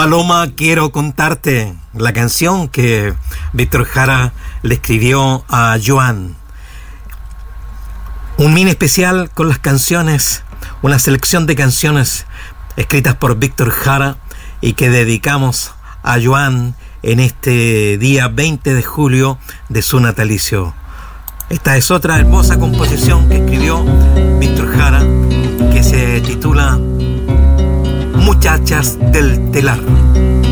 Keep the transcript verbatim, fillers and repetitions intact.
Paloma, quiero contarte la canción que Víctor Jara le escribió a Joan. Un mini especial con las canciones, una selección de canciones escritas por Víctor Jara y que dedicamos a Joan en este día veinte de julio de su natalicio. Esta es otra hermosa composición que escribió Víctor Jara que se titula Muchachas del Telar.